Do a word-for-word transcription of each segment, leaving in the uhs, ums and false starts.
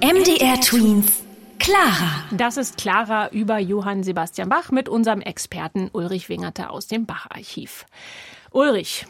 M D R Tweens Clara. Das ist Clara über Johann Sebastian Bach mit unserem Experten Ulrich Wingerte aus dem Bach-Archiv. Ulrich,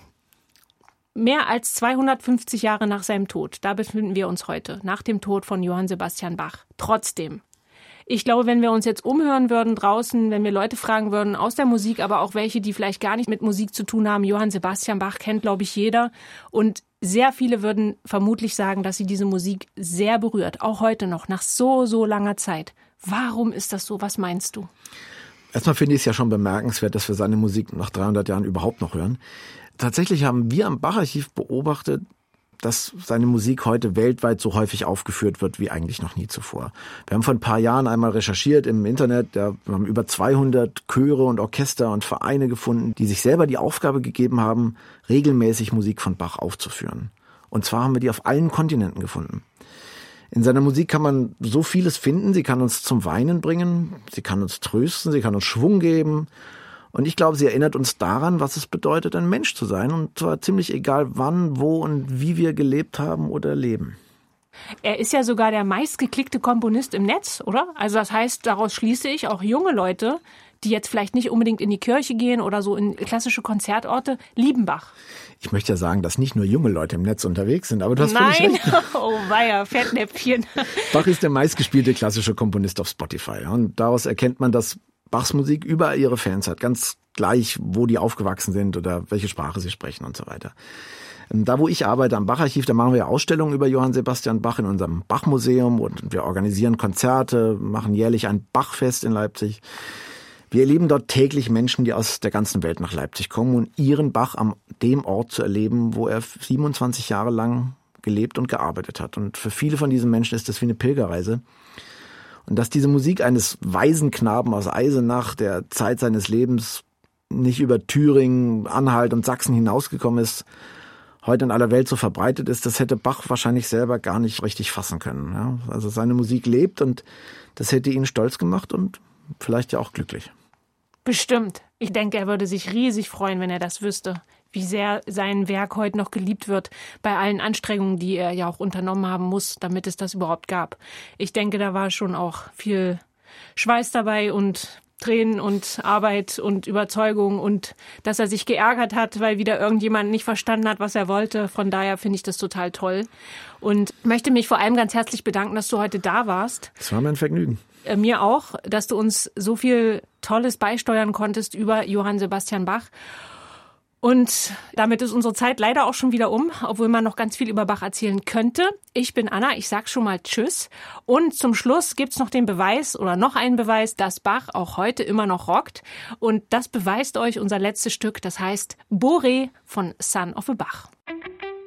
mehr als zweihundertfünfzig Jahre nach seinem Tod, da befinden wir uns heute, nach dem Tod von Johann Sebastian Bach. Trotzdem, ich glaube, wenn wir uns jetzt umhören würden draußen, wenn wir Leute fragen würden aus der Musik, aber auch welche, die vielleicht gar nicht mit Musik zu tun haben, Johann Sebastian Bach kennt, glaube ich, jeder. Und sehr viele würden vermutlich sagen, dass sie diese Musik sehr berührt, auch heute noch, nach so, so langer Zeit. Warum ist das so? Was meinst du? Erstmal finde ich es ja schon bemerkenswert, dass wir seine Musik nach dreihundert Jahren überhaupt noch hören. Tatsächlich haben wir am Bach-Archiv beobachtet, dass seine Musik heute weltweit so häufig aufgeführt wird wie eigentlich noch nie zuvor. Wir haben vor ein paar Jahren einmal recherchiert im Internet, wir haben über zweihundert Chöre und Orchester und Vereine gefunden, die sich selber die Aufgabe gegeben haben, regelmäßig Musik von Bach aufzuführen. Und zwar haben wir die auf allen Kontinenten gefunden. In seiner Musik kann man so vieles finden, sie kann uns zum Weinen bringen, sie kann uns trösten, sie kann uns Schwung geben. Und ich glaube, sie erinnert uns daran, was es bedeutet, ein Mensch zu sein. Und zwar ziemlich egal, wann, wo und wie wir gelebt haben oder leben. Er ist ja sogar der meistgeklickte Komponist im Netz, oder? Also das heißt, daraus schließe ich, auch junge Leute, die jetzt vielleicht nicht unbedingt in die Kirche gehen oder so in klassische Konzertorte, lieben Bach. Ich möchte ja sagen, dass nicht nur junge Leute im Netz unterwegs sind, aber das Nein, völlig recht. Oh weia, Fettnäpfchen. Bach ist der meistgespielte klassische Komponist auf Spotify. Und daraus erkennt man, dass Bachs Musik überall ihre Fans hat, ganz gleich, wo die aufgewachsen sind oder welche Sprache sie sprechen und so weiter. Da, wo ich arbeite, am Bach-Archiv, da machen wir Ausstellungen über Johann Sebastian Bach in unserem Bach-Museum und wir organisieren Konzerte, machen jährlich ein Bachfest in Leipzig. Wir erleben dort täglich Menschen, die aus der ganzen Welt nach Leipzig kommen, um ihren Bach an dem Ort zu erleben, wo er siebenundzwanzig Jahre lang gelebt und gearbeitet hat. Und für viele von diesen Menschen ist das wie eine Pilgerreise. Und dass diese Musik eines Waisenknaben aus Eisenach, der Zeit seines Lebens nicht über Thüringen, Anhalt und Sachsen hinausgekommen ist, heute in aller Welt so verbreitet ist, das hätte Bach wahrscheinlich selber gar nicht richtig fassen können. Ja, also seine Musik lebt und das hätte ihn stolz gemacht und vielleicht ja auch glücklich. Bestimmt. Ich denke, er würde sich riesig freuen, wenn er das wüsste, wie sehr sein Werk heute noch geliebt wird, bei allen Anstrengungen, die er ja auch unternommen haben muss, damit es das überhaupt gab. Ich denke, da war schon auch viel Schweiß dabei und Tränen und Arbeit und Überzeugung und dass er sich geärgert hat, weil wieder irgendjemand nicht verstanden hat, was er wollte. Von daher finde ich das total toll und möchte mich vor allem ganz herzlich bedanken, dass du heute da warst. Das war mein Vergnügen. Äh, mir auch, dass du uns so viel Tolles beisteuern konntest über Johann Sebastian Bach. Und damit ist unsere Zeit leider auch schon wieder um, obwohl man noch ganz viel über Bach erzählen könnte. Ich bin Anna, ich sag schon mal Tschüss. Und zum Schluss gibt's noch den Beweis oder noch einen Beweis, dass Bach auch heute immer noch rockt. Und das beweist euch unser letztes Stück, das heißt Boré von Son of a Bach.